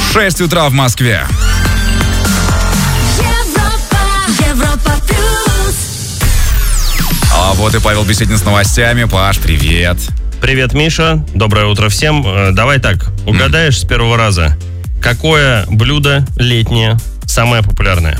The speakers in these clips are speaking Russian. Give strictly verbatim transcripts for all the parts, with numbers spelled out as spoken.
шесть утра в Москве. А вот и Павел Беседин с новостями. Паш, привет. Привет, Миша. Доброе утро всем. Давай так, угадаешь mm. с первого раза, какое блюдо летнее самое популярное?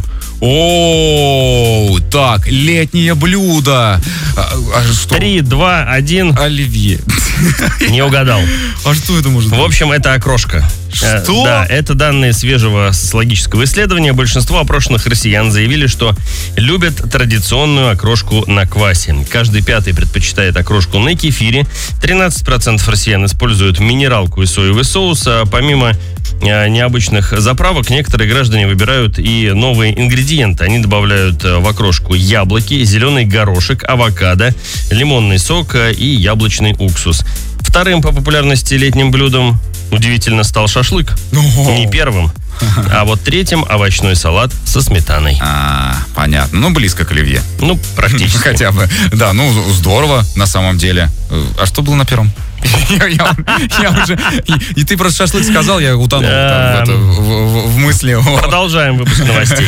О, так, летнее блюдо. А, а что? Три, два, один. Оливье. Не угадал. А что это может быть? В общем, это окрошка. Что? Да, это данные свежего социологического исследования. Большинство опрошенных россиян заявили, что любят традиционную окрошку на квасе. Каждый пятый предпочитает окрошку на кефире. тринадцать процентов россиян используют минералку и соевый соус. А помимо необычных заправок, некоторые граждане выбирают и новые ингредиенты. Они добавляют в окрошку яблоки, зеленый горошек, авокадо, лимонный сок и яблочный уксус. Вторым по популярности летним блюдом, удивительно, стал шашлык. О-о-о. Не первым. А вот третьим овощной салат со сметаной. А, понятно. Ну, близко к оливье. Ну, практически. Хотя бы. Да, ну, здорово, на самом деле. А что было на первом? Я, я, я уже... И, и ты просто шашлык сказал, я утонул там, в, это, в, в, в мысли. Продолжаем выпуск новостей.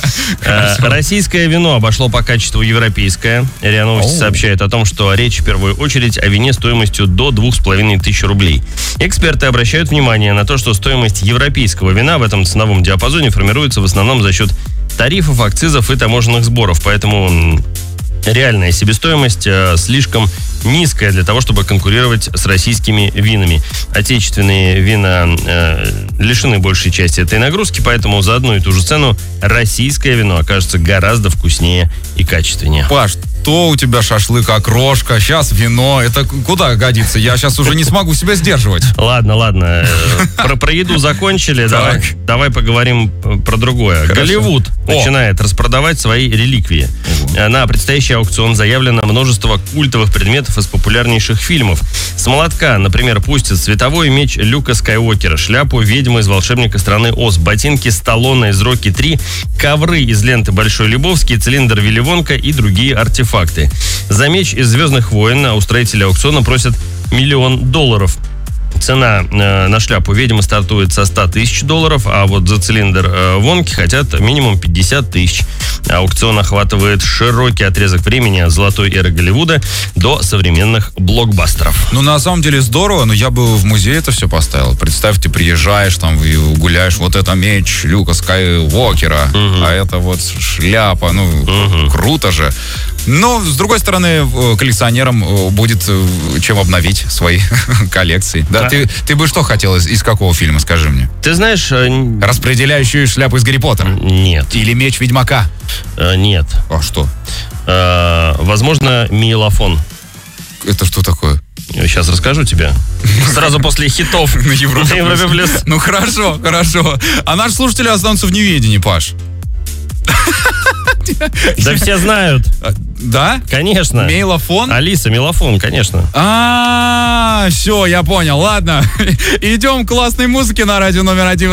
Российское вино обошло по качеству европейское. РИА Новости сообщает о том, что речь в первую очередь о вине стоимостью до двух с половиной тысяч рублей. Эксперты обращают внимание на то, что стоимость европейского вина в этом ценовом диапазоне формируется в основном за счет тарифов, акцизов и таможенных сборов. Поэтому реальная себестоимость э, слишком низкая для того, чтобы конкурировать с российскими винами. Отечественные вина э, лишены большей части этой нагрузки, поэтому за одну и ту же цену российское вино окажется гораздо вкуснее и качественнее. Паш, то у тебя шашлык, окрошка, сейчас вино. Это куда годится? Я сейчас уже не смогу себя сдерживать. Ладно, ладно. Про, про еду закончили. Давай, давай поговорим про другое. Хорошо. Голливуд О. начинает распродавать свои реликвии. Ого. На предстоящий аукцион заявлено множество культовых предметов из популярнейших фильмов. С молотка, например, пустят световой меч Люка Скайуокера, шляпу ведьмы из «Волшебника страны Оз», ботинки Сталлоне из «Рокки три», ковры из ленты «Большой Лебовский», цилиндр Вилли Вонка и другие артефакты. За меч из «Звездных войн» устроители аукциона просят миллион долларов. Цена э, на шляпу ведьмы стартует со ста тысяч долларов, а вот за цилиндр э, Вонки хотят минимум пятьдесят тысяч. Аукцион охватывает широкий отрезок времени от золотой эры Голливуда до современных блокбастеров. Ну, на самом деле здорово, но я бы в музей это все поставил. Представь, ты приезжаешь там и гуляешь, вот это меч Люка Скайуокера, угу. а это вот шляпа, ну, угу. круто же. Но, с другой стороны, коллекционерам будет чем обновить свои коллекции. Да, а? ты, ты бы что хотел из, из какого фильма, скажи мне? Ты знаешь... Распределяющую шляпу из Гарри Поттера? Нет. Или меч Ведьмака? Нет. А что? А, возможно, миелофон. Это что такое? Сейчас расскажу тебе. Сразу после хитов на Европе плюс. Ну, хорошо, хорошо. А наши слушатели останутся в неведении, Паш. Да все знают. Да? Конечно. Мейлофон? Алиса, мелофон, конечно. А, все, я понял. Ладно. Идем к классной музыке на радио номер один.